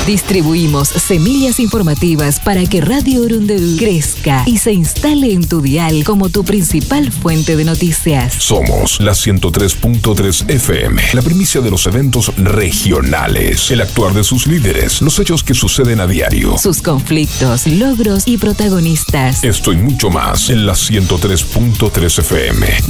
Distribuimos semillas informativas para que Radio Orunderú crezca y se instale en tu dial como tu principal fuente de noticias. Somos la 103.3 FM, la primicia de los eventos regionales, el actuar de sus líderes, los hechos que suceden a diario, sus conflictos, logros y protagonistas. Esto y mucho más en la 103.3 FM.